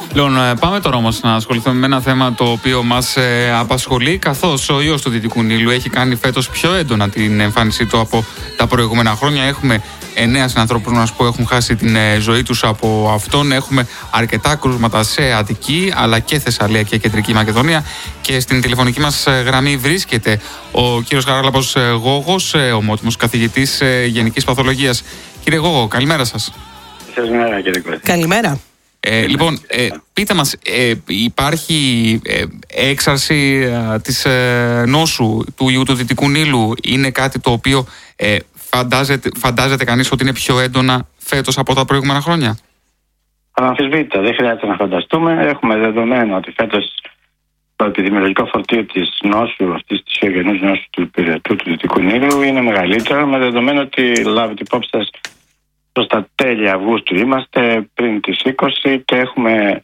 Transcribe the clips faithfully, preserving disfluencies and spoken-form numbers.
Λοιπόν, πάμε τώρα όμως να ασχοληθούμε με ένα θέμα το οποίο μας ε, απασχολεί, καθώς ο ιός του Δυτικού Νείλου έχει κάνει φέτος πιο έντονα την εμφάνισή του από τα προηγούμενα χρόνια. Έχουμε εννέα συνανθρώπους μας που έχουν χάσει την ε, ζωή τους από αυτόν. Έχουμε αρκετά κρούσματα σε Αττική, αλλά και Θεσσαλία και Κεντρική Μακεδονία. Και στην τηλεφωνική μας γραμμή βρίσκεται ο κύριος Χαράλαμπος Γόγος, ομότιμος καθηγητής Γενικής Παθολογίας. Κύριε Γόγο, καλημέρα σας. Καλημέρα, κύριε Κώστα. Καλημέρα. Ε, λοιπόν, ε, πείτε μας, ε, υπάρχει ε, έξαρση ε, της ε, νόσου του ιού του Δυτικού Νείλου? Είναι κάτι το οποίο ε, φαντάζεται, φαντάζεται κανείς ότι είναι πιο έντονα φέτος από τα προηγούμενα χρόνια? Αναμφισβήτητα, δεν χρειάζεται να φανταστούμε. Έχουμε δεδομένο ότι φέτος το επιδημιολογικό φορτίο της νόσου, αυτής της ιογενούς νόσου του υπηρετού του Δυτικού Νείλου, είναι μεγαλύτερο, με δεδομένο ότι λάβετε υπόψη σας προς τα τέλη Αυγούστου είμαστε, πριν τις είκοσι, και έχουμε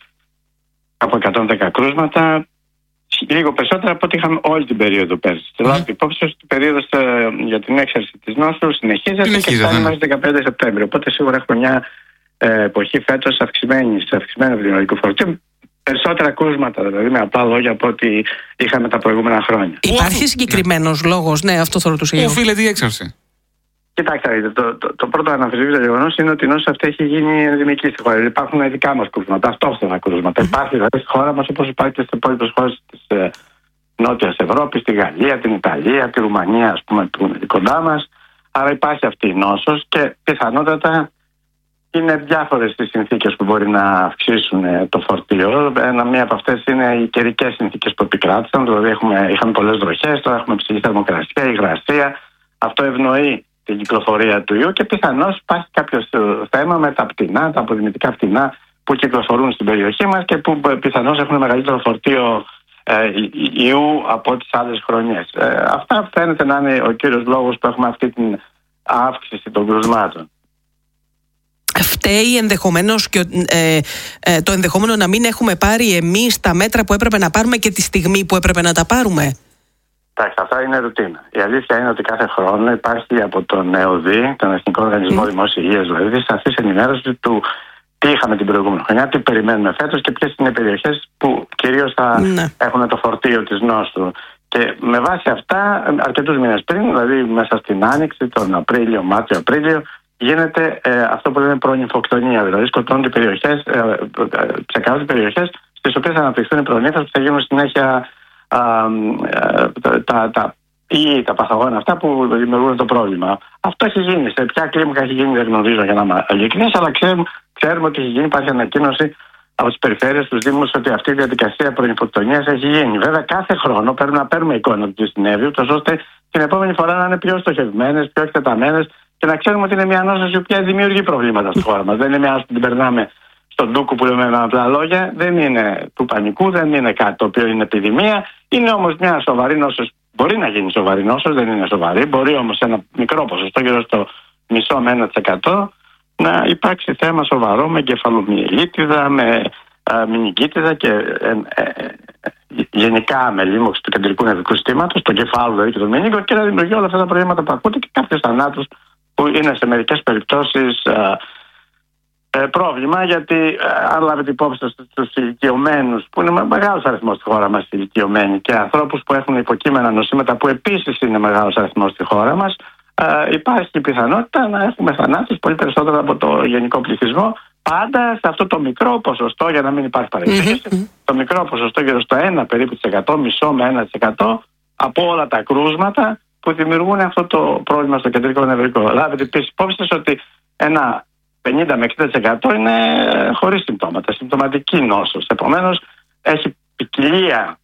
από εκατόν δέκα κρούσματα, λίγο περισσότερα από ό,τι είχαμε όλη την περίοδο πέρσι. Mm. Λάβετε υπόψη σας ότι η περίοδος ε, για την έξαρση της νόσου συνεχίζεται και φτάνει μέχρι δεκαπέντε Σεπτέμβρη. Οπότε σίγουρα έχουμε μια ε, εποχή φέτος αυξημένη, σε αυξημένο επιδημιολογικό φορτίο. Περισσότερα κρούσματα, δηλαδή, με απλά λόγια, από ό,τι είχαμε τα προηγούμενα χρόνια. Υπάρχει συγκεκριμένος ναι. λόγος, ναι, αυτό θέλω να του Πού οφείλεται η έξαρση? Κοιτάξτε, το, το, το πρώτο αναμφισβήτητο γεγονός είναι ότι η νόσος αυτή έχει γίνει ενδημική στη χώρα. Υπάρχουν δικά μας κρούσματα, αυτόχθονα κρούσματα. Mm-hmm. Υπάρχει δηλαδή στη χώρα μας, όπως υπάρχει και στις υπόλοιπες χώρες της ε, Νότιας Ευρώπης, τη Γαλλία, την Ιταλία, τη Ρουμανία, ας πούμε, κοντά μας. Άρα υπάρχει αυτή η νόσος και πιθανότατα είναι διάφορες τις συνθήκες που μπορεί να αυξήσουν το φορτίο. Ένα, μία από αυτές είναι οι καιρικές συνθήκες που επικράτησαν. Δηλαδή έχουμε, είχαμε πολλές βροχές, τώρα έχουμε ψηλή θερμοκρασία, υγρασία. Αυτό ευνοεί την κυκλοφορία του ιού και πιθανώς υπάρχει κάποιο θέμα με τα πτηνά, τα αποδημητικά πτηνά που κυκλοφορούν στην περιοχή μας και που πιθανώς έχουν μεγαλύτερο φορτίο ε, ιού από τις άλλες χρονιές. Ε, αυτά φαίνεται να είναι ο κύριος λόγος που έχουμε αυτή την αύξηση των κρουσμάτων. Φταίει ενδεχομένως και ε, ε, το ενδεχόμενο να μην έχουμε πάρει εμείς τα μέτρα που έπρεπε να πάρουμε και τη στιγμή που έπρεπε να τα πάρουμε? Εντάξει, αυτά είναι ρουτίνα. Η αλήθεια είναι ότι κάθε χρόνο υπάρχει από τον ΕΟΔΗ, τον Εθνικό Οργανισμό mm. Δημόσιας Υγείας, δηλαδή, σαφής ενημέρωση του τι είχαμε την προηγούμενη χρονιά, τι περιμένουμε φέτος και ποιες είναι οι περιοχές που κυρίως θα mm. έχουν το φορτίο της νόσου. Και με βάση αυτά, αρκετούς μήνες πριν, δηλαδή μέσα στην Άνοιξη, τον Απρίλιο, Μάρτιο-Απρίλιο, γίνεται ε, αυτό που λέμε προνυμφοκτονία. Δηλαδή, σκοτώνονται περιοχές, ε, ε, ξεκάθαρες περιοχές στις οποίες θα αναπτυχθούν οι προνύφες που θα γίνουν συνέχεια Α, τα, τα, τα, ή τα παθογόνα αυτά που δημιουργούν το πρόβλημα. Αυτό έχει γίνει. Σε ποια κλίμακα έχει γίνει δεν γνωρίζω, για να είμαι ειλικρινής, αλλά ξέρουμε, ξέρουμε ότι έχει γίνει. Υπάρχει ανακοίνωση από τις περιφέρειες, τους δήμους, ότι αυτή η διαδικασία προϊνφοκτονίας έχει γίνει. Βέβαια, κάθε χρόνο πρέπει να παίρνουμε εικόνα του τι συνέβη, ώστε την επόμενη φορά να είναι πιο στοχευμένες, πιο εκτεταμένες και να ξέρουμε ότι είναι μια νόσος η οποία δημιουργεί προβλήματα στη χώρα μας. Δεν είναι μια νόσος που την περνάμε στον ντούκου που λέμε με απλά λόγια, δεν είναι του πανικού, δεν είναι κάτι το οποίο είναι επιδημία. Είναι όμως μια σοβαρή νόσος. Μπορεί να γίνει σοβαρή νόσος, δεν είναι σοβαρή. Μπορεί όμως ένα μικρό ποσοστό, γύρω στο μισό με ένα τοις εκατό, να υπάρξει θέμα σοβαρό με εγκεφαλομυελίτιδα, με μηνυκίτιδα και ε, ε, ε, γενικά με λίμωξη του κεντρικού νευρικού συστήματος, το κεφάλου δηλαδή και το μηνύκο, και να δημιουργεί όλα αυτά τα προβλήματα που ακούτε και κάποιους θανάτους που είναι σε μερικές περιπτώσεις ε, Ε, πρόβλημα, γιατί ε, αν λάβετε υπόψη στους ηλικιωμένους, που είναι μεγάλος αριθμός στη χώρα μας, ηλικιωμένοι, και ανθρώπους που έχουν υποκείμενα νοσήματα, που επίσης είναι μεγάλος αριθμός στη χώρα μας, ε, υπάρχει η πιθανότητα να έχουμε θανάτους πολύ περισσότερο από το γενικό πληθυσμό, πάντα σε αυτό το μικρό ποσοστό, για να μην υπάρχει παρεξήγηση, mm-hmm. το μικρό ποσοστό γύρω στο ένα περίπου της εκατό, μισό με ένα τοις εκατό από όλα τα κρούσματα που δημιουργούν αυτό το πρόβλημα στο κεντρικό νευρικό. Λάβετε επίσης υπόψη ότι ένα πενήντα με εξήντα τοις εκατό είναι χωρίς συμπτώματα, συμπτωματική νόσος. Επομένως, έχει ποικιλία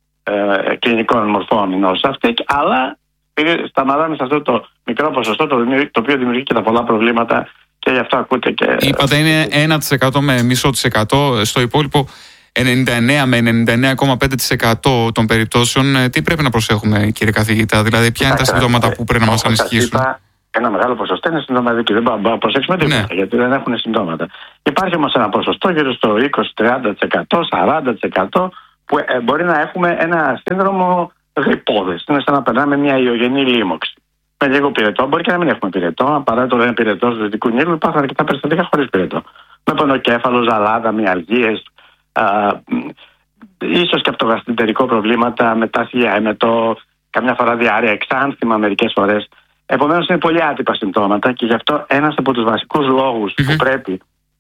ε, κλινικών μορφών η νόσος αυτή, αλλά σταματάμε σε αυτό το μικρό ποσοστό, το, το οποίο δημιουργεί και τα πολλά προβλήματα, και γι' αυτό ακούτε και... Είπατε είναι ένα τοις εκατό με μισό τοις εκατό, στο υπόλοιπο ενενήντα εννέα με ενενήντα εννέα κόμμα πέντε τοις εκατό των περιπτώσεων. Τι πρέπει να προσέχουμε, κύριε καθηγητά, δηλαδή ποια είναι τα συμπτώματα που πρέπει να μας ανησυχήσουν? Ένα μεγάλο ποσοστό είναι συμπτωματική. Δεν μπορούμε να προσέξουμε τίποτα, ναι. γιατί δεν έχουν συμπτώματα. Υπάρχει όμως ένα ποσοστό γύρω στο είκοσι με τριάντα τοις εκατό, σαράντα τοις εκατό που ε, μπορεί να έχουμε ένα σύνδρομο γρυπώδες. Είναι σαν να περνάμε μια ιογενή λίμωξη. Με λίγο πυρετό, μπορεί και να μην έχουμε πυρετό. Παρά το λένε πυρετό του Δυτικού Νείλου, υπάρχουν αρκετά περιστατικά χωρίς πυρετό. Με πονοκέφαλο, ζαλάδα, μυαλγίες, ίσως και από το γαστρεντερικό προβλήματα, μετά το καμιά φορά διάρρεια, εξάνθημα μερικές φορές. Επομένως είναι πολύ άτυπα συμπτώματα και γι' αυτό ένας από τους βασικούς λόγους mm-hmm. που πρέπει,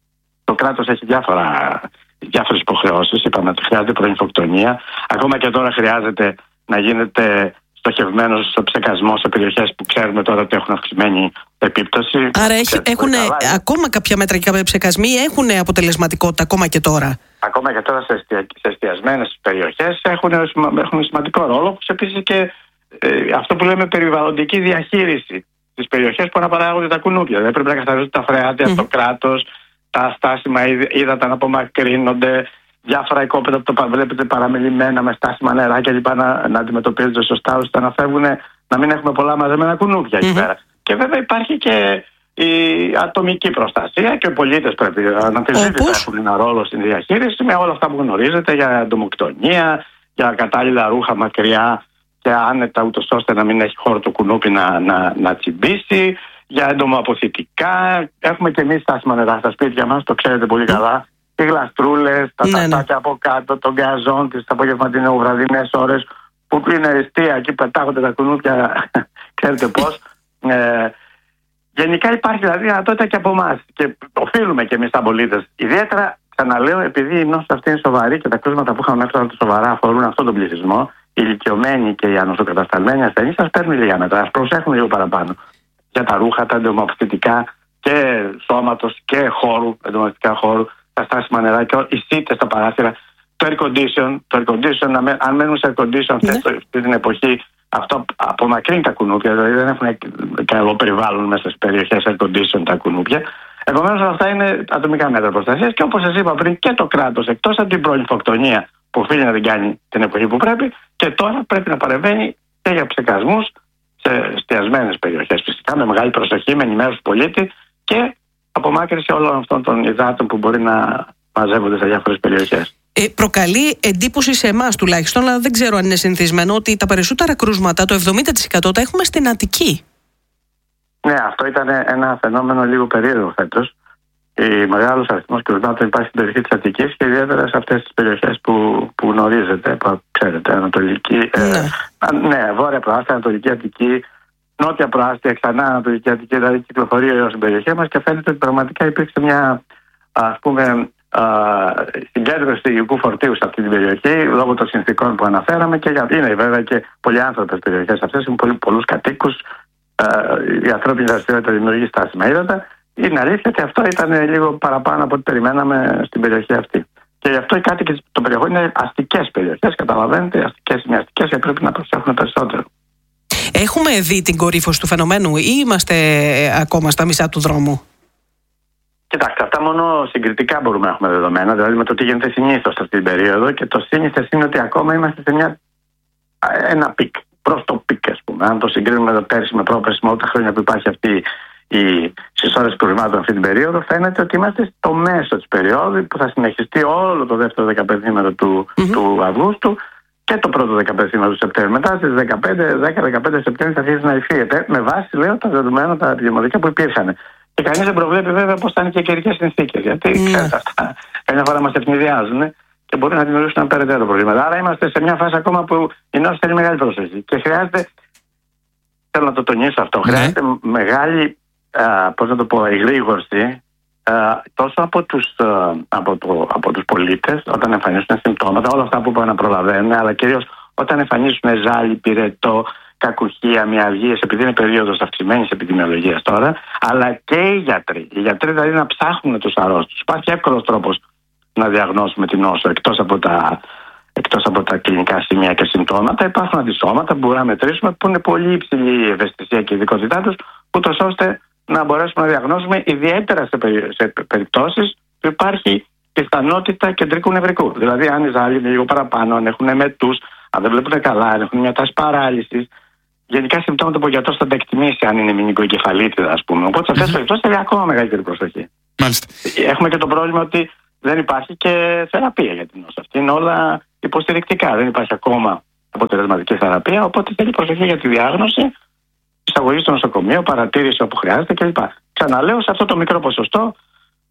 το κράτος έχει διάφορα, διάφορες υποχρεώσεις, είπαμε ότι χρειάζεται προϊνφοκτονία, ακόμα και τώρα χρειάζεται να γίνεται στοχευμένος ψεκασμός σε περιοχές που ξέρουμε τώρα ότι έχουν αυξημένη επίπτωση. Άρα έχουν ακόμα κάποια μέτρα και κάποιοι ψεκασμοί έχουν αποτελεσματικότητα ακόμα και τώρα. Ακόμα και τώρα σε, εστια, σε εστιασμένες περιοχές έχουν, έχουν σημαντικό ρόλο, όπως επίσης και ε, αυτό που λέμε περιβαλλοντική διαχείριση στις περιοχές που αναπαράγονται τα κουνούπια. Δεν πρέπει να καθαρίζονται τα φρεάτια, mm-hmm. το κράτος, τα στάσιμα ύδατα να απομακρύνονται, διάφορα οικόπεδα που το βλέπετε παραμελημένα με στάσιμα νερά και λοιπά να, να αντιμετωπίζονται σωστά ώστε να φεύγουν, να μην έχουμε πολλά μαζεμένα κουνούπια εκεί mm-hmm. πέρα. Και βέβαια υπάρχει και η ατομική προστασία και οι πολίτες πρέπει να τη ζητήσουν, έχουν ένα ρόλο στην διαχείριση με όλα αυτά που γνωρίζετε για εντομοκτονία, για κατάλληλα ρούχα μακριά και άνετα, ούτως ώστε να μην έχει χώρο το κουνούπι να, να, να τσιμπήσει, για εντομοαποθητικά. Έχουμε και εμείς στάσιμα νερά στα σπίτια μας, το ξέρετε πολύ καλά. Οι γλαστρούλες, τα ναι, ταστάκια ναι. από κάτω, τον γκαζόν, τις απογευματινοβραδινές ώρες που είναι αριστεία, εκεί πετάγονται τα κουνούπια, ξέρετε πώς. Ε, γενικά υπάρχει δηλαδή δυνατότητα και από εμάς και οφείλουμε και εμείς σαν πολίτες. Ιδιαίτερα, ξαναλέω, επειδή η νόση αυτή είναι σοβαρή και τα κρούσματα που είχαμε μέχρι τώρα σοβαρά αφορούν αυτόν τον πληθυσμό, οι ηλικιωμένοι και οι ανοσοκατασταλμένοι ασθενείς σας παίρνουν λίγα μέτρα, ας προσέχουν λίγο παραπάνω για τα ρούχα, τα εντομοαποθητικά και σώματος και χώρου, εντομοαποθητικά χώρου, τα στάσιμα νερά και οι σίτες στα παράθυρα, το air condition, το air condition, αν μένουν σε air condition αυτή yeah. την εποχή, αυτό απομακρύνει τα κουνούπια, δηλαδή δεν έχουν καλό περιβάλλον μέσα στις περιοχές air condition τα κουνούπια. Επομένως αυτά είναι ατομικά μέτρα προστασίας και όπως σας είπα πριν και το κράτος εκτός από την προϊνφοκτονία που οφείλει να την κάνει την εποχή που πρέπει και τώρα πρέπει να παρεμβαίνει και για ψεκασμούς σε εστιασμένες περιοχές φυσικά με μεγάλη προσοχή, με ενημέρωση του πολίτη και απομάκρυνση όλων αυτών των υδάτων που μπορεί να μαζεύονται σε διάφορες περιοχές. Ε, προκαλεί εντύπωση σε εμάς τουλάχιστον, αλλά δεν ξέρω αν είναι συνηθισμένο, ότι τα περισσότερα κρούσματα, το εβδομήντα τοις εκατό τα έχουμε στην Αττική. Ναι, αυτό ήταν ένα φαινόμενο λίγο περίεργο φέτος. Η μεγάλος αριθμός κρούσματων υπάρχει στην περιοχή της Αττικής και ιδιαίτερα σε αυτές τις περιοχές που, που γνωρίζετε, που ξέρετε, Ανατολική, ναι, ε, ναι βόρεια προάστια, Ανατολική Αττική, νότια προάστια, ξανά Ανατολική Αττική, δηλαδή κυκλοφορεί έως την περιοχή μας και φαίνεται ότι πραγματικά υπήρξε μια, ας πούμε, συγκέντρωση υγικού φορτίου σε αυτή την περιοχή λόγω των συνθηκών που αναφέραμε και για, είναι βέβαια και πολλοί άνθρωποι στις περιοχές αυτές, είναι πολύ, πολλούς κατοίκους, η ανθρώπινη δραστηριότητα δημιουργεί στάσιμα ύδατα. Είναι αλήθεια ότι αυτό ήταν λίγο παραπάνω από ό,τι περιμέναμε στην περιοχή αυτή. Και γι' αυτό οι κάτοικοι των περιοχών είναι αστικές περιοχές, καταλαβαίνετε, αστικές είναι αστικές και πρέπει να προσέχουν περισσότερο. Έχουμε δει την κορύφωση του φαινομένου ή είμαστε ακόμα στα μισά του δρόμου? Κοιτάξτε, αυτά μόνο συγκριτικά μπορούμε να έχουμε δεδομένα, δηλαδή με το τι γίνεται συνήθως αυτή την περίοδο και το σύνηθες είναι ότι ακόμα είμαστε σε μια, ένα πικ, προς το πικ ας πούμε. Αν το συγκρίνουμε εδώ πέρσι με πρόπερσι με όλα τα χρόνια που υπάρχει αυτή η συσσόρευση κρουσμάτων αυτή την περίοδο, φαίνεται ότι είμαστε στο μέσο της περίοδου που θα συνεχιστεί όλο το δεύτερο δεκαπενθήμερο του, mm-hmm. του Αυγούστου και το πρώτο δεκαπενθήμερο του Σεπτέμβρη. Μετά στις δεκαπέντε, δέκα δεκαπέντε Σεπτέμβρη θα αρχίσει να υφίεται με βάση, λέω, τα δεδομένα τα επιδημιολογικά που υπήρχαν. Και κανείς δεν προβλέπει βέβαια πώς θα είναι και οι καιρικές συνθήκες. Γιατί mm. ξέρετε αυτά, καμιά φορά μας ευνηδιάζουν και μπορεί να δημιουργήσουν περαιτέρω προβλήματα. Άρα είμαστε σε μια φάση ακόμα που η νόση θέλει μεγάλη προσοχή. Και χρειάζεται, θέλω να το τονίσω αυτό, mm. χρειάζεται μεγάλη, α, πώς να το πω, εγρήγορση α, τόσο από τους, α, από το, από τους πολίτες όταν εμφανίσουν συμπτώματα, όλα αυτά που πάνε να προλαβαίνουν, αλλά κυρίως όταν εμφανίσουν ζάλι, πυρετό, κακουχία, μυαλγίες, επειδή είναι περίοδος αυξημένης επιδημιολογίας τώρα, αλλά και οι γιατροί. Οι γιατροί δηλαδή να ψάχνουν τους αρρώστους. Υπάρχει εύκολος τρόπος να διαγνώσουμε την νόσο εκτός από τα, εκτός από τα κλινικά σημεία και συμπτώματα. Υπάρχουν αντισώματα που μπορούμε να μετρήσουμε που είναι πολύ υψηλή η ευαισθησία και η ειδικότητά τους, ούτως ώστε να μπορέσουμε να διαγνώσουμε ιδιαίτερα σε, περι, σε περιπτώσεις που υπάρχει πιθανότητα κεντρικού νευρικού. Δηλαδή, αν οι ζάλοι είναι λίγο παραπάνω, αν έχουν μετούς, αν δεν βλέπουν καλά, αν έχουν μια τάση παράλυσης. Γενικά συμπτώματα που ο γιατρός θα τα εκτιμήσει αν είναι μηνικοεγκεφαλίτιδα, ας πούμε. Οπότε σε αυτές τις περιπτώσεις θέλει ακόμα μεγαλύτερη προσοχή. Μάλιστα. Έχουμε και το πρόβλημα ότι δεν υπάρχει και θεραπεία για την νόσο. Αυτή είναι όλα υποστηρικτικά. Δεν υπάρχει ακόμα αποτελεσματική θεραπεία. Οπότε θέλει προσοχή για τη διάγνωση, εισαγωγή στο νοσοκομείο, παρατήρηση όπου χρειάζεται κλπ. Ξαναλέω, σε αυτό το μικρό ποσοστό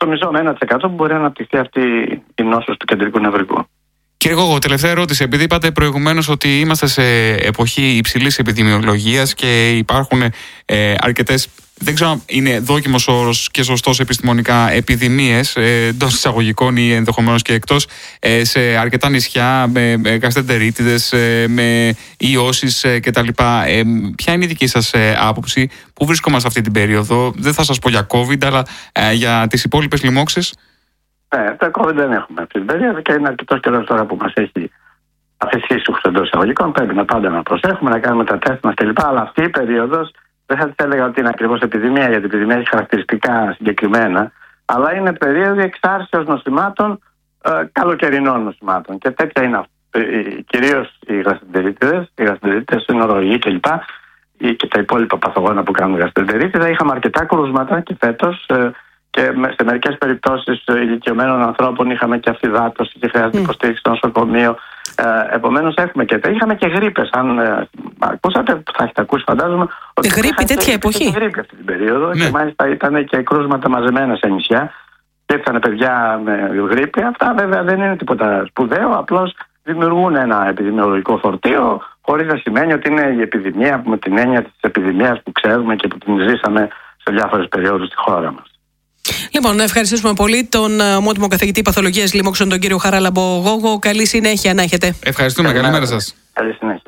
στο μισό με ένα τοις εκατό που μπορεί να αναπτυχθεί αυτή η νόσος του κεντρικού νευρικού. Κύριε Γόγο, τελευταία ερώτηση. Επειδή είπατε προηγουμένως ότι είμαστε σε εποχή υψηλής επιδημιολογίας και υπάρχουν ε, αρκετές, δεν ξέρω αν είναι δόκιμος όρος και σωστός επιστημονικά, επιδημίες ε, εντός εισαγωγικών ή ενδεχομένως και εκτός ε, σε αρκετά νησιά με, με γαστρεντερίτιδες, ε, με ιώσεις ε, κτλ. Ε, ποια είναι η δική σας ε, άποψη, πού βρισκόμαστε αυτή την περίοδο? Δεν θα σας πω για COVID, αλλά ε, για τις υπόλοιπες λοιμώξεις. Ναι, το COVID δεν έχουμε αυτή την περίοδο και είναι αρκετός καιρός τώρα που μας έχει αφήσει εντός εισαγωγικών. Πρέπει να πάντα να προσέχουμε, να κάνουμε τα τεστ μας κλπ. Αλλά αυτή η περίοδος δεν θα της έλεγα ότι είναι ακριβώς επιδημία, γιατί η επιδημία έχει χαρακτηριστικά συγκεκριμένα, αλλά είναι περίοδο εξάρσεως νοσημάτων, ε, καλοκαιρινών νοσημάτων. Και τέτοια είναι ε, κυρίως οι γαστρεντερίτιδες, οι γαστρεντερίτιδες, οι νοροϊγοί κλπ. Και τα υπόλοιπα παθογόνα που κάνουν γαστρεντερίτιδα. Είχαμε αρκετά κρούσματα και φέτος. Ε, Και σε μερικές περιπτώσεις ηλικιωμένων ανθρώπων είχαμε και αυθυδάτωση και χρειάζεται mm. υποστήριξη στο νοσοκομείο. Ε, επομένως έχουμε και τα. Είχαμε και γρίπες. Αν ε, ακούσατε, θα έχετε ακούσει φαντάζομαι. Ότι γρίπη τέτοια εποχή. Γρίπη αυτή την περίοδο Ναι. και μάλιστα ήταν και κρούσματα μαζεμένα σε νησιά. Και ήρθαν παιδιά με γρίπη. Αυτά βέβαια δεν είναι τίποτα σπουδαίο. Απλώς δημιουργούν ένα επιδημιολογικό φορτίο, χωρίς να σημαίνει ότι είναι η επιδημία με την έννοια της επιδημίας που ξέρουμε και που την ζήσαμε σε διάφορες περιόδους στη χώρα μας. Λοιπόν, να ευχαριστήσουμε πολύ τον ομότιμο καθηγητή παθολογίας λοιμόξεων, τον κύριο Χαράλαμπο Γόγο. Καλή συνέχεια να έχετε. Ευχαριστούμε. Καλημέρα σας. Καλή συνέχεια.